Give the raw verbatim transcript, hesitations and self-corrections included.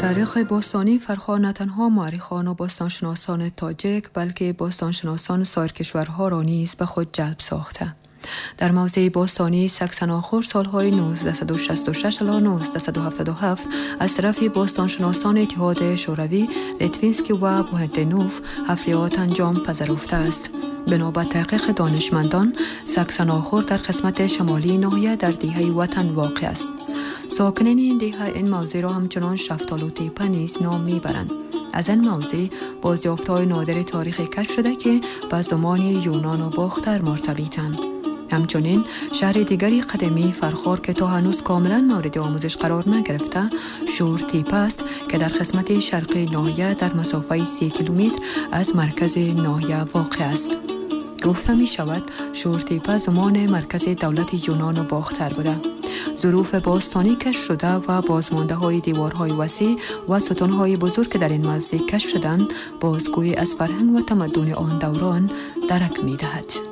تاریخ باستانی فرخا نه تنها مورخان و باستانشناسان تاجیک بلکه باستانشناسان سایر کشورها را نیز به خود جلب ساخته. در موضع باستانی سکسناخور سالهای نوزده شصت و شش تا نوزده هفتاد و هفت از طرف باستانشناسان اتحاد شوروی لیتوینسکی و بوهندنوف حفریات انجام پذیرفته است. بنابر تحقیق دانشمندان سکسناخور در قسمت شمالی ناحیه در دهه وطن واقع است. ساکنین این دهه این موضع را همچنان شفتالو تیپه نیز نام میبرند. از این موضع بازیافت‌های نادر تاریخی کشف شده که به زمان یونان و باختر مرتبطند. همچنین شهر دیگری قدیمی فرخار که تا هنوز کاملا مورد آموزش قرار نگرفته شور تیپه است که در قسمت شرقی ناحیه در مسافه سی کیلومتر از مرکز ناحیه واقع است. گفته می شود شور تیپه زمان مرکز دولت یونان و باختر بوده. ظروف باستانی کشف شده و بازمانده های دیوارهای وسیع و ستونهای بزرگ در این موضع کشف شدند بازگویی از فرهنگ و تمدن آن دوران درک می دهد.